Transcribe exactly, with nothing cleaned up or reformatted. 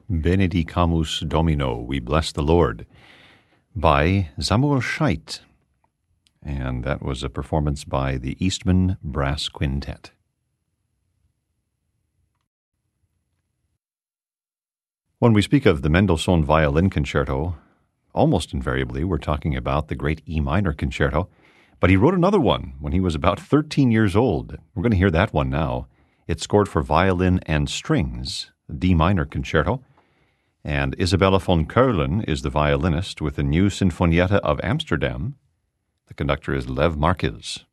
Benedicamus Domino, We Bless the Lord, by Samuel Scheidt. And that was a performance by the Eastman Brass Quintet. When we speak of the Mendelssohn Violin Concerto, almost invariably we're talking about the great E minor concerto, but he wrote another one when he was about thirteen years old. We're going to hear that one now. It's scored for violin and strings, the D minor concerto, and Isabella von Keulen is the violinist with the new Sinfonietta of Amsterdam. The conductor is Lev Marquez.